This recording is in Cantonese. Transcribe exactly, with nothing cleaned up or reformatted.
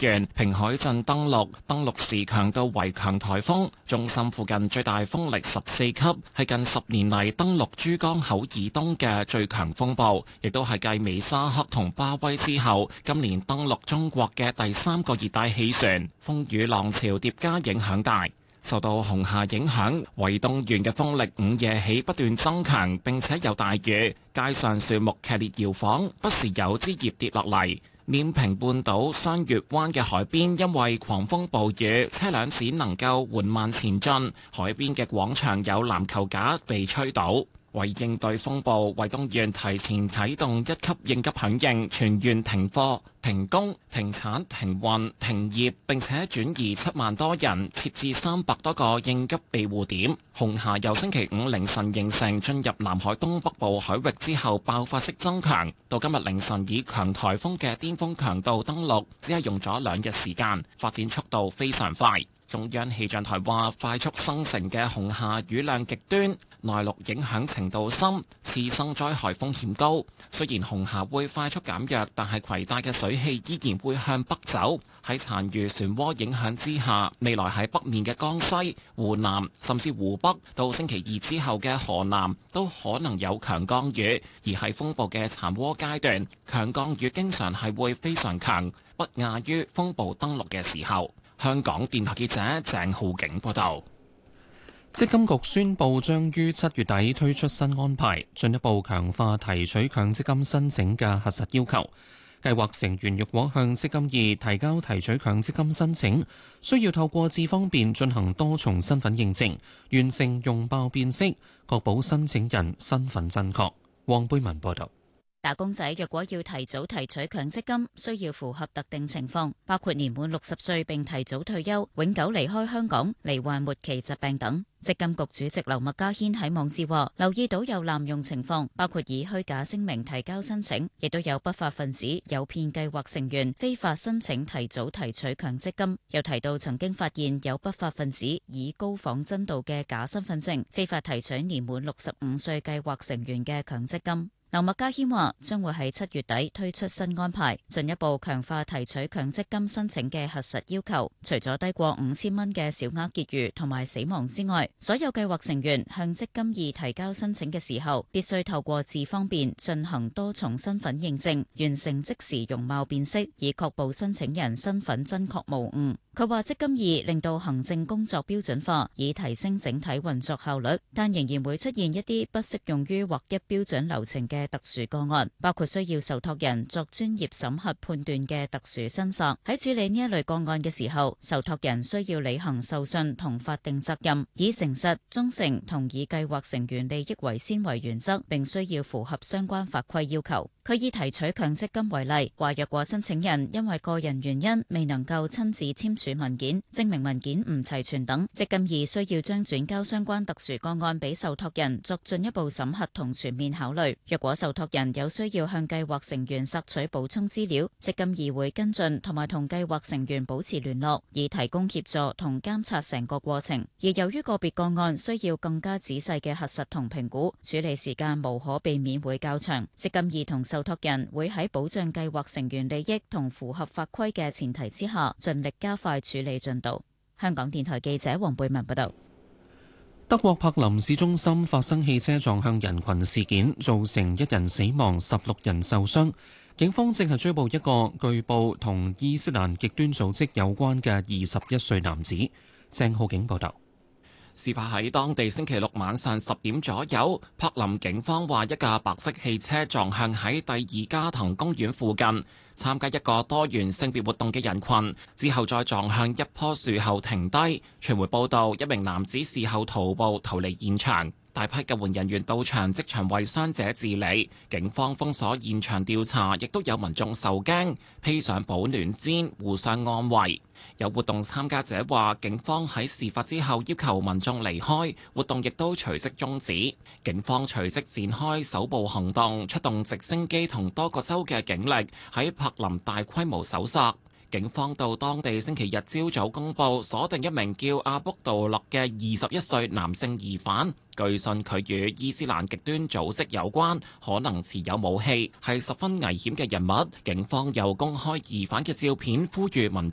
縣平海鎮登陸，登陸時強度為強颱風，中心附近最大風力十四級，係近十年嚟登陸珠江口以東嘅最強風暴，亦都係繼美沙克同巴威之後，今年登陸中國嘅第三個熱帶氣旋，風雨浪潮疊加影響大。受到紅霞影響，惠東縣嘅風力午夜起不斷增強，並且有大雨，街上樹木劇烈搖晃，不時有枝葉跌落嚟。緬平半島雙月灣嘅海邊因為狂風暴雨，車輛只能夠緩慢前進，海邊嘅廣場有籃球架被吹倒。為應對風暴，惠東縣提前啟動一級應急響應，全縣停課、停工、停產、停運、停業，並且轉移七萬多人，設置三百多個應急庇護點。紅霞由星期五凌晨形成，進入南海東北部海域之後爆發式增強，到今日凌晨以強颱風嘅巔峰強度登陸，只係用咗兩日時間，發展速度非常快。中央氣象台話，快速生成嘅紅霞雨量極端，內陸影響程度深，次生災害風險高。雖然紅霞會快速減弱，但係攜帶嘅水氣依然會向北走。喺殘餘漩渦影響之下，未來喺北面嘅江西、湖南甚至湖北，到星期二之後嘅河南都可能有強降雨。而喺風暴嘅殘渦階段，強降雨經常係會非常強，不亞於風暴登陸嘅時候。香港電台記者鄭浩景報道。 積金局宣布將於七月底推出新安排，進一步強化提取強積金申請嘅核實要求。計劃成員若果向積金易提交提取強積金申請，需要透過智方便進行多重身份認證，完成容貌辨識，確保申請人身份真確。黃貝文報道。 打工仔若果要提早提取強積金，需要符合特定情況，包括年滿六十歲並提早退休、永久離開香港、罹患末期疾病等。積金局主席劉麥嘉軒喺網誌話，留意到有濫用情況，包括以虛假聲明提交申請，亦都有不法分子誘騙計劃成員非法申請提早提取強積金。又提到曾經發現有不法分子以高仿真度嘅假身份證，非法提取年滿六十五歲計劃成員嘅強積金。劉麥嘉軒話，將會喺七月底推出新安排，進一步強化提取強積金申請嘅核實要求。除咗低過五千蚊嘅小額結餘同埋死亡之外，所有計劃成員向積金易提交申請嘅時候，必須透過智方便進行多重身份認證，完成即時容貌辨識，以確保申請人身份真確無誤。佢話積金易令到行政工作標準化，以提升整體運作效率，但仍然會出現一啲不適用於劃一標準流程嘅特殊個案，包括需要受託人作專業審核判斷嘅特殊申索。喺處理呢一類個案嘅時候，受託人需要履行受信同法定責任，以誠實、忠誠同以計劃成員利益為先為原則，並需要符合相關法規要求。佢以提取強積金為例，話若果申請人因為個人原因未能夠親自簽署文件、證明文件唔齊全等，積金易需要將轉交相關特殊個案俾受託人作進一步審核同全面考慮。若果受託人有需要向計劃成員索取補充資料，積金易會跟進同埋同計劃成員保持聯絡，以提供協助同監察成個過程。而由於個別個案需要更加仔細嘅核實同評估，處理時間無可避免會較長。積金易同受託人會喺保障計劃成員利益同符合法規嘅前提之下，盡力加快處理進度。香港電台記者黃貝文報道。 德國柏林市中心發生汽車撞向人群事件，造成一人死亡、十六人受傷。警方正係追捕一個據報同伊斯蘭極端組織有關嘅二十一歲男子。鄭浩景報道。 事發喺當地星期六晚上十點左右，柏林警方話一架白色汽車撞向喺第二加藤公園附近參加一個多元性別活動嘅人群，之後再撞向一棵樹後停低。傳媒報道，一名男子事後徒步逃離現場。大批救援人員到場，即場為傷者治理。警方封鎖現場調查，亦都有民眾受驚，披上保暖氈，互相安慰。有活動參加者話，警方喺事發之後要求民眾離開，活動亦都隨即終止。警方隨即展開搜捕行動，出動直升機同多個州嘅警力喺柏林大規模搜索。警方到當地星期日朝早公佈鎖定一名叫阿卜杜勒嘅二十一歲男性疑犯，據信佢與伊斯蘭極端組織有關，可能持有武器，係十分危險嘅人物。警方又公開疑犯嘅照片，呼籲民